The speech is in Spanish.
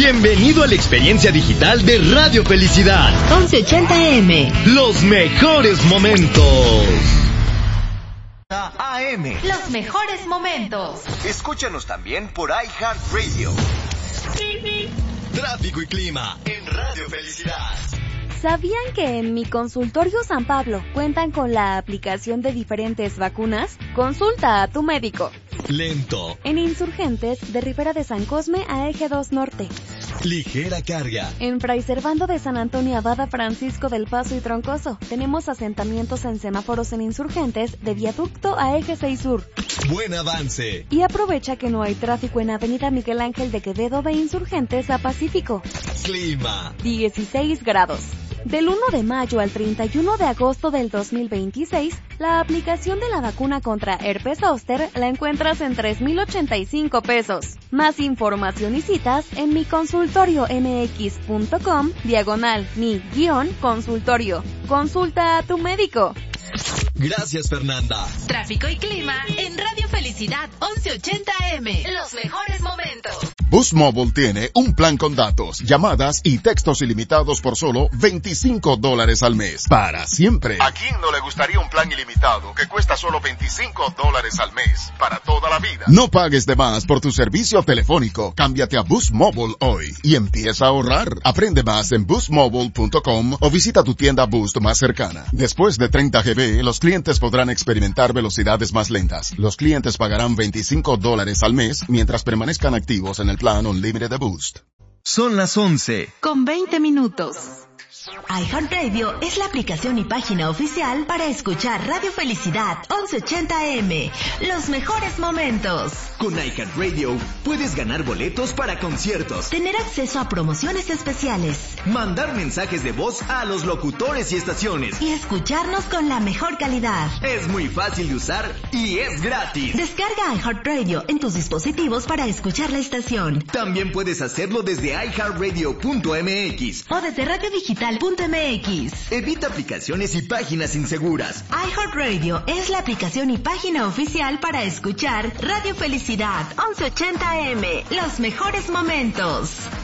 Bienvenido a la experiencia digital de Radio Felicidad 1180 AM. Los mejores momentos. AM. Los mejores momentos. Escúchanos también por iHeartRadio. Tráfico y clima en Radio Felicidad. ¿Sabían que en Mi Consultorio San Pablo cuentan con la aplicación de diferentes vacunas? Consulta a tu médico. Lento. En Insurgentes, de Ribera de San Cosme a Eje 2 Norte. Ligera carga. En Fray Servando de San Antonio Abada, Francisco del Paso y Troncoso. Tenemos asentamientos en semáforos en Insurgentes, de Viaducto a Eje 6 Sur. Buen avance. Y aprovecha que no hay tráfico en Avenida Miguel Ángel de Quevedo de Insurgentes a Pacífico. Clima. 16 grados. Del 1 de mayo al 31 de agosto del 2026, la aplicación de la vacuna contra herpes zóster la encuentras en 3,085 pesos. Más información y citas en miconsultoriomx.com/mi-consultorio. Consulta a tu médico. Gracias, Fernanda. Tráfico y clima en Radio Felicidad 1180 AM. Los mejores momentos. Boost Mobile tiene un plan con datos, llamadas y textos ilimitados por solo $25 al mes. Para siempre. ¿A quién no le gustaría un plan ilimitado que cuesta solo $25 al mes? Para toda la vida. No pagues de más por tu servicio telefónico. Cámbiate a Boost Mobile hoy y empieza a ahorrar. Aprende más en boostmobile.com o visita tu tienda Boost más cercana. Después de 30 GB, los clientes podrán experimentar velocidades más lentas. Los clientes pagarán $25 al mes mientras permanezcan activos en el plan Unlimited de Boost. Son las 11. Con 20 minutos. iHeartRadio es la aplicación y página oficial para escuchar Radio Felicidad 1180 AM. Los mejores momentos. Con iHeartRadio puedes ganar boletos para conciertos, Tener acceso a promociones especiales mandar mensajes de voz a los locutores y estaciones. y escucharnos con la mejor calidad. Es muy fácil de usar y es gratis. Descarga iHeartRadio en tus dispositivos para escuchar la estación También puedes hacerlo desde iHeartRadio.mx. o desde radiodigital.mx. Evita aplicaciones y páginas inseguras. iHeartRadio es la aplicación y página oficial para escuchar Radio Felicidad 1180 AM. Los mejores momentos.